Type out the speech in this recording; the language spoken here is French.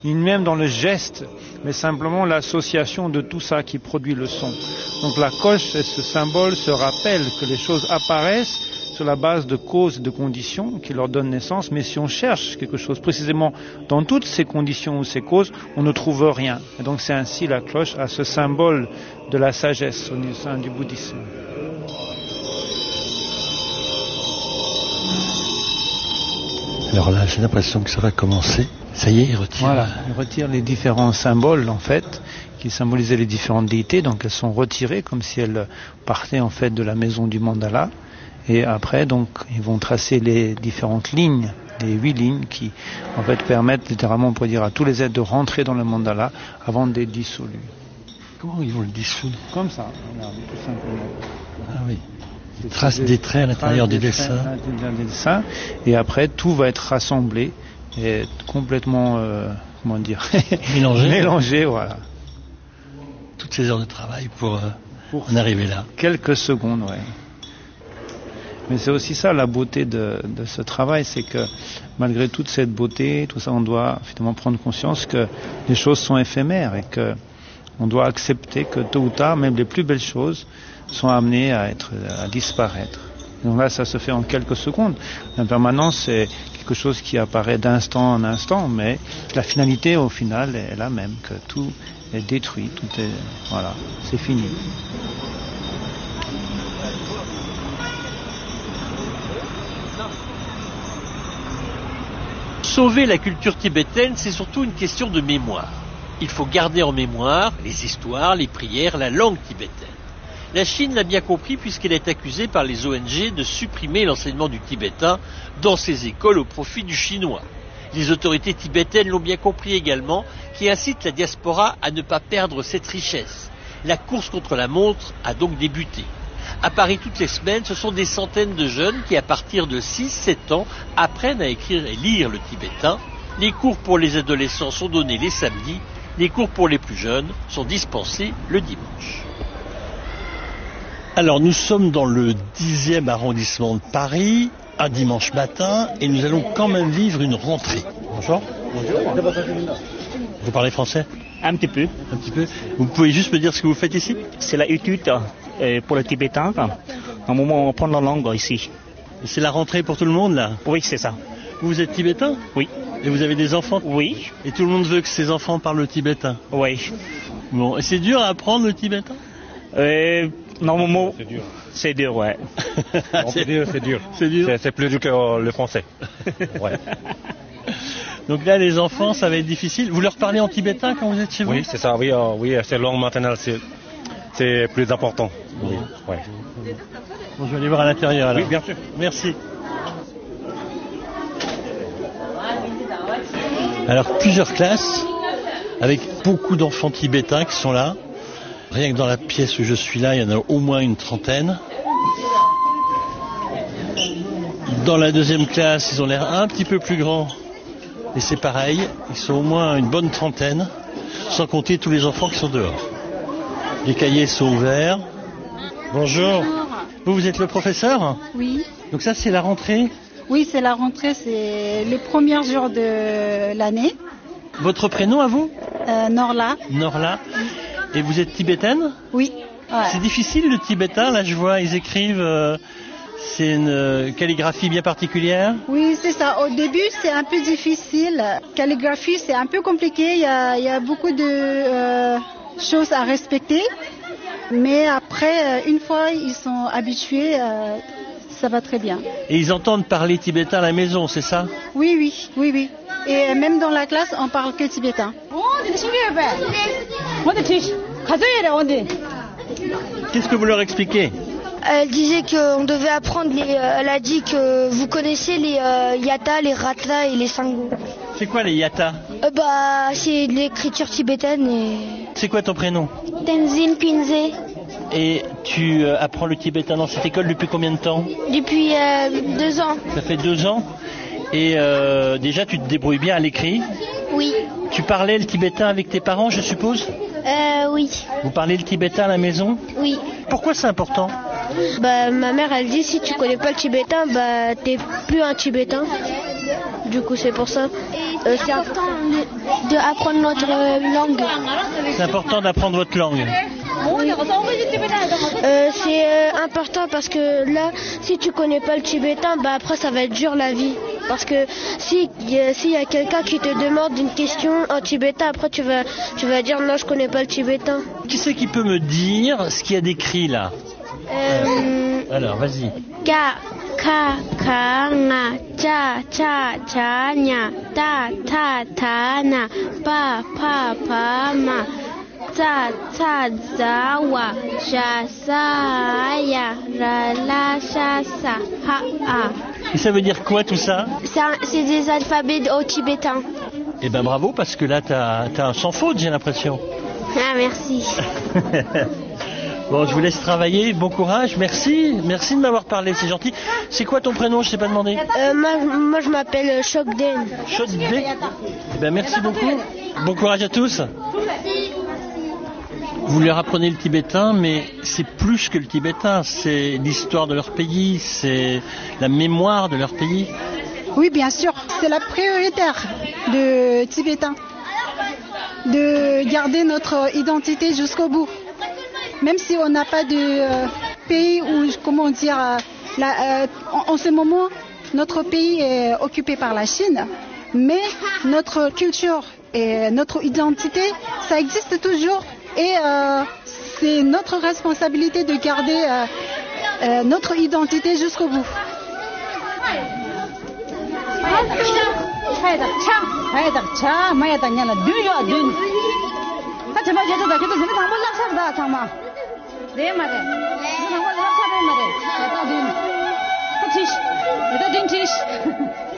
ni même dans le geste, mais simplement l'association de tout ça qui produit le son. Donc la cloche et ce symbole se rappellent que les choses apparaissent sur la base de causes et de conditions qui leur donnent naissance, mais si on cherche quelque chose précisément dans toutes ces conditions ou ces causes, on ne trouve rien. Et donc c'est ainsi la cloche a ce symbole de la sagesse au sein du bouddhisme. Alors là, j'ai l'impression que ça va commencer. Ça y est, il retire. Voilà, il retire les différents symboles en fait, qui symbolisaient les différentes déités, donc elles sont retirées comme si elles partaient en fait de la maison du mandala. Et après, donc, ils vont tracer les différentes lignes, les 8 lignes qui en fait permettent littéralement, on pourrait dire, à tous les êtres de rentrer dans le mandala avant d'être dissolus. Comment ils vont le dissoudre? Comme ça, regardez, tout simplement. Ah oui. Ils tracent des traits à l'intérieur des dessins. Et après, tout va être rassemblé et complètement, mélangé, voilà. Toutes ces heures de travail pour en arriver là. Quelques secondes, ouais. Mais c'est aussi ça la beauté de ce travail, c'est que malgré toute cette beauté, tout ça, on doit finalement prendre conscience que les choses sont éphémères et que on doit accepter que tôt ou tard, même les plus belles choses sont amenées à disparaître. Donc là, ça se fait en quelques secondes. L'impermanence, c'est quelque chose qui apparaît d'instant en instant, mais la finalité, au final, est la même, que tout est détruit, voilà, c'est fini. Sauver la culture tibétaine, c'est surtout une question de mémoire. Il faut garder en mémoire les histoires, les prières, la langue tibétaine. La Chine l'a bien compris puisqu'elle est accusée par les ONG de supprimer l'enseignement du tibétain dans ses écoles au profit du chinois. Les autorités tibétaines l'ont bien compris également, qui incitent la diaspora à ne pas perdre cette richesse. La course contre la montre a donc débuté. À Paris, toutes les semaines, ce sont des centaines de jeunes qui, à partir de 6-7 ans, apprennent à écrire et lire le tibétain. Les cours pour les adolescents sont donnés les samedis, les cours pour les plus jeunes sont dispensés le dimanche. Alors, nous sommes dans le 10e arrondissement de Paris, un dimanche matin, et nous allons quand même vivre une rentrée. Bonjour. Vous parlez français? Un petit peu. Un petit peu. Vous pouvez juste me dire ce que vous faites ici? C'est la étude pour le tibétain. Un moment, on prend la langue ici. Et c'est la rentrée pour tout le monde, là? Oui, c'est ça. Vous êtes tibétain? Oui. Et vous avez des enfants? Oui. Et tout le monde veut que ses enfants parlent le tibétain? Oui. Bon, et c'est dur à apprendre le tibétain? Normalement, c'est dur. C'est dur, ouais. C'est dur. C'est dur. C'est plus dur que le français. Ouais. Donc là, les enfants, ça va être difficile. Vous leur parlez en tibétain quand vous êtes chez vous? Oui, c'est ça. Oui, c'est langue maternelle, c'est plus important. Oui. Ouais. Bon, je vais aller voir à l'intérieur. Alors. Oui, bien sûr. Merci. Alors, plusieurs classes avec beaucoup d'enfants tibétains qui sont là. Rien que dans la pièce où je suis là, il y en a au moins une trentaine. Dans la deuxième classe, ils ont l'air un petit peu plus grands. Et c'est pareil, ils sont au moins une bonne trentaine, sans compter tous les enfants qui sont dehors. Les cahiers sont ouverts. Bonjour. Vous êtes le professeur? Oui. Donc ça, c'est la rentrée? Oui, c'est la rentrée, c'est les premiers jours de l'année. Votre prénom à vous? Norla. Norla. Et vous êtes tibétaine? Oui. Ouais. C'est difficile le tibétain, là je vois, ils écrivent, c'est une calligraphie bien particulière? Oui, c'est ça. Au début, c'est un peu difficile. Calligraphie, c'est un peu compliqué, il y a beaucoup de choses à respecter. Mais après, une fois ils sont habitués, ça va très bien. Et ils entendent parler tibétain à la maison, c'est ça? Oui. Et même dans la classe, on parle que tibétain. Qu'est-ce que vous leur expliquez? Elle disait qu'on devait apprendre elle a dit que vous connaissez les yatas, les ratlas et les sangos. C'est quoi les yatas? C'est de l'écriture tibétaine et... C'est quoi ton prénom? Tenzin Kunze. Et tu apprends le tibétain dans cette école depuis combien de temps? Depuis 2 ans. Ça fait 2 ans. Et déjà tu te débrouilles bien à l'écrit? Oui. Tu parlais le tibétain avec tes parents, je suppose? Oui. Vous parlez le tibétain à la maison? Oui. Pourquoi c'est important? Ma mère elle dit si tu connais pas le tibétain, t'es plus un tibétain. Du coup c'est pour ça. C'est important d'apprendre notre langue. C'est important d'apprendre votre langue. C'est important parce que là, si tu connais pas le tibétain, bah après ça va être dur la vie. Parce que s'il y a quelqu'un qui te demande une question en tibétain, après tu vas dire non, je connais pas le tibétain. Qui c'est qui peut me dire ce qu'il y a décrit là? Alors, vas-y. Ka, ka, ka, nga, cha, cha, cha, nya, ta, ta, ta, na, pa, pa, pa, ma, ta, ta, za, wa, sha, sa, ya, ra, la, sha, sa, ha, a. Et ça veut dire quoi tout ça? C'est des alphabets au tibétain. Eh ben bravo, parce que là t'as un sans faute, j'ai l'impression. Ah, merci. Bon, je vous laisse travailler, bon courage, merci de m'avoir parlé, c'est gentil. C'est quoi ton prénom, je t'ai pas demandé? Moi je m'appelle Chokden. Chokden. Eh ben merci beaucoup, bon courage à tous. Vous leur apprenez le tibétain, mais c'est plus que le tibétain, c'est l'histoire de leur pays, c'est la mémoire de leur pays. Oui, bien sûr, c'est la prioritaire de tibétain, de garder notre identité jusqu'au bout. Même si on n'a pas de pays où, comment dire, en ce moment, notre pays est occupé par la Chine, mais notre culture et notre identité, ça existe toujours et c'est notre responsabilité de garder notre identité jusqu'au bout. 네 말해. 이거 나와 사람 말해. 다 된. 같이. 다 된.